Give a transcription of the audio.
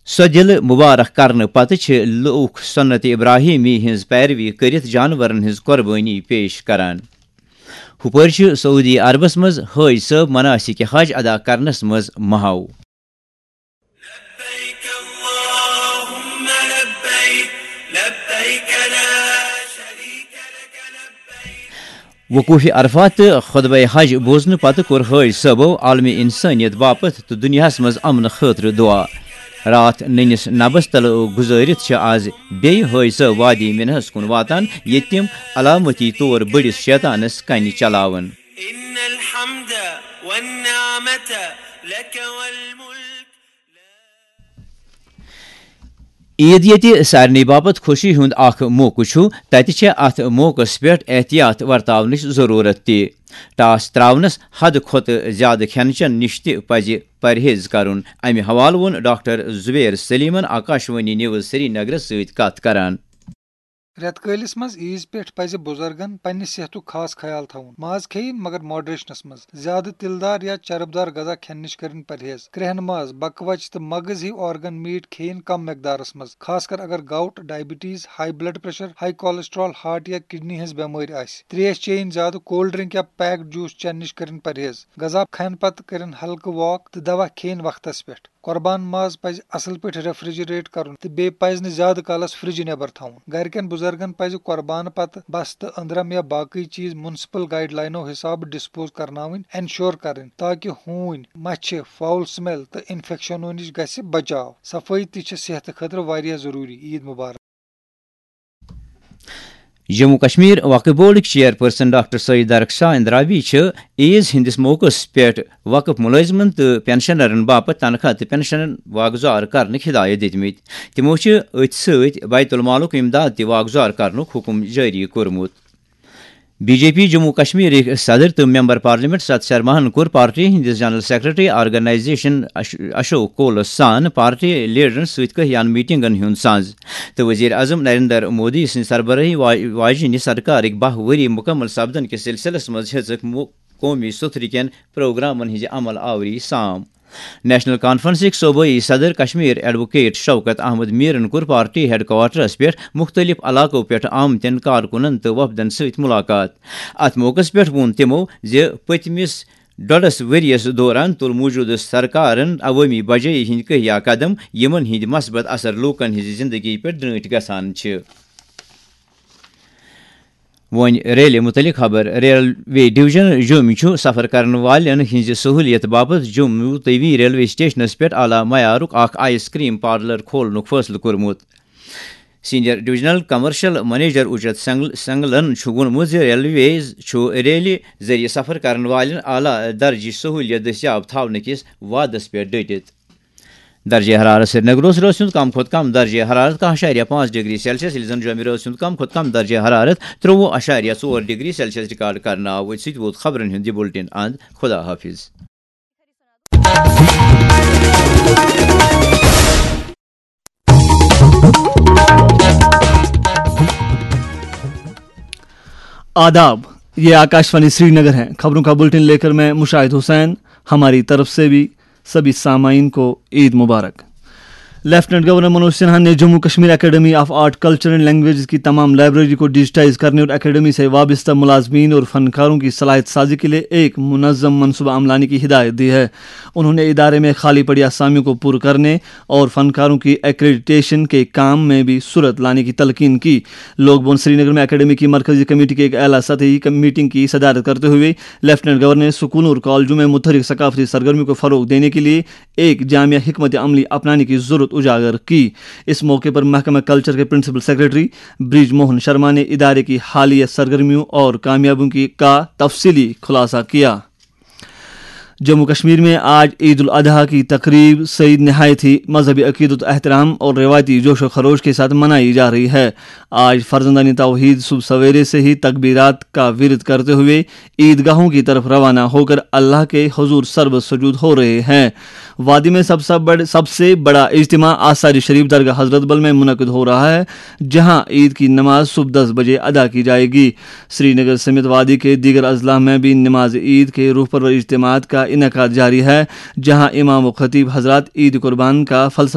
سو دل مبارک کرنے پتہ لوک سنت ابراہیمی ہز پیروی کرت جانورن ہز قربانی پیش کران. ہپر سعودی عربس مز حج صاحب مناسک حج ادا کرنس مز مہاو. وقوف عرفات تو خطبہ حج بوزن پتہ کور حج صاحبو عالمی انسانیت باپت تو دنیا مز امن خاطر دعا. رات ننس نبس تل گزارت آز بی حج صاحب وادی منہس کن واتان یتم علامتی طور بڑس شیطانس کن چلاون. عید یہ سارے باپت خوشی ہند اخ موقع تتہ ات موقع پہ احتیاط ورتاونچ ضرورت تہ. ٹاس تراونس حد کھت زیادہ کھین چین نش تہ پز پرہیز کرن. امہ حوالہ وون ڈاکٹر زبیر سلیمن آکاشوانی نیوز سری نگر ست کت کران. رت کالس مز عیز پہ پز بزرگن پنہ صحت خاص خیال تھون. ماز کھین مگر ماڈریشنس مز. زیادہ تلدار یا چربدار غذا کھین نش کرن پرہیز. کرہن ماز بکوچ تو مغز ہی آرگن میٹ کھین کم مقدارس مز. خاص کر اگر gout, diabetes, high blood pressure, high cholesterol, heart یا کڈنی ہز بیماری آس. تریش چین زیادہ، کولڈ ڈرنک یا پیکڈ جوس چین نش کرن پرہیز. غذا کھین پتہ کرن ہلکہ واک تو دوا کھین وقتس پہ. قربان ماز پز اصل پہ ریفریجریٹ کرن تو بی پز نہ زیادہ کالس فرج نبر تھون. گرکن بزرگن پز قربان پتہ بس تو اندرم یا باقی چیز منسپل گائیڈ لائنو حساب ڈسپوز کرناون انشور کرن تاکہ ہون، مچھ، فاؤل سمیل تو انفیکشنو نش گژھِ بچاو. صفائی تہ صحت خاطر واریاہ ضروری. عید مبارک. جموں کشمیر وقف بورڈ چیئرپرسن ڈاکٹر سعید درخشاہ اندرابی عیز ہندس موقع پہ وقف ملازمن تو پینشنرن باپت تنخواہ تو پینشن واگزار کرنک ہدایت دتمت. تمو ات ست بیت المالک امداد تہ واگزار کرنک حکم جاری کورمت. بی جے پی جموں کشمیر صدر تو ممبر پارلیمنٹ ست شرماہن کور پارٹی ہندس جنرل سیکرٹری آرگنائزیشن اشوک کولس سان پارٹی لیڈرن ست کہیان میٹنگن ہند ساز تو وزیر اعظم نریندر مودی سن سربراہی واجن سرکارک 12 وری مکمل سپدن کس سلسلس مز ہیچک قومی ستھر کین پروگرامن ہز عمل آوری سام. نیشنل کانفرنس صوبائی صدر کشمیر ایڈوکیٹ شوکت احمد میرن کور پارٹی ہیڈ کوارٹرس پہ مختلف علاقوں پہ آمتن کارکنن تو وفدن ست ملاقات. ات موقع پہ وون تمو پتمس 1.5 ورس دوران تل موجودہ سرکارن عوامی بجائی ہند کہیا قدم یمن ہند مثبت اثر لوکن ہز زندگی پہ ڈرٹ گژھان چھ. ون ریلوے متعلق خبر. ریلوے ڈویژن جوم سفر کرن والن ہز سہولیت باپت جموں طوی ریلوے سٹیشنس پہ اعلی معیارک اخ آئس کریم پارلر کھولنک فیصلہ کورمت. Senior divisional commercial manager اجت سنگلن وونمت railways ریلہِ ذریعہ سفر کرن والن اعلی درجہ سہولیت دستیاب تھونہ کس وعدس پہ ڈٹت. درجہ حرارت سری نگر روز کم کھت کم درجہ حرارت 10.5 ڈگری سیلسیس یل زن جومہِ روز کم کھت کم درجہ حرارت 23.4 ڈگری سیلسیس ریکارڈ کرنا آو. ست ووت خبرن ہند یہ بلٹن اند. خدا حافظ. آداب، یہ آکاشوانی سری نگر ہے. خبروں کا بلٹن لے کر میں مشاہد حسین. ہماری طرف سے بھی سبھی سامعین کو عید مبارک. لیفٹنٹ گورنر منوج سنہا نے Jammu Kashmir academy of art, culture and languages کی تمام لائبریری کو ڈیجیٹائز کرنے اور اکیڈمی سے وابستہ ملازمین اور فنکاروں کی صلاحیت سازی کے لیے ایک منظم منصوبہ عمل لانے کی ہدایت دی ہے. انہوں نے ادارے میں خالی پڑی اسامیوں کو پُر کرنے اور فنکاروں کی ایکریڈیٹیشن کے کام میں بھی سرعت لانے کی تلقین کی. لوک بھون سری نگر میں اکیڈمی کی مرکزی کمیٹی کی ایک اعلیٰ سطحی میٹنگ کی صدارت کرتے ہوئے لیفٹنٹ گورنر نے اسکولوں اور کالجوں میں متحرک ثقافتی سرگرمیوں کو فروغ دینے کے لیے ایک جامع حکمت عملی اپنانے کی ضرورت اجاگر کی. اس موقع پر محکمہ کلچر کے پرنسپل سیکرٹری برج موہن شرما نے ادارے کی حالیہ سرگرمیوں اور کامیابیوں کا تفصیلی خلاصہ کیا. جموں کشمیر میں آج عید الاضحیٰ کی تقریب سعید نہایت ہی مذہبی عقیدت، احترام اور روایتی جوش و خروش کے ساتھ منائی جا رہی ہے. آج فرزندان توحید صبح سویرے سے ہی تکبیرات کا ورد کرتے ہوئے عیدگاہوں کی طرف روانہ ہو کر اللہ کے حضور سرب سجود ہو رہے ہیں. وادی میں سب سے بڑا اجتماع آثاری شریف درگاہ حضرت بل میں منعقد ہو رہا ہے، جہاں عید کی نماز صبح 10 بجے ادا کی جائے گی. سری نگر سمیت وادی کے دیگر اضلاع میں بھی نماز عید کے روح پرور اجتماعات کا انعقاد جاری ہے، جہاں امام و خطیب حضرات عید قربان کا فلسفہ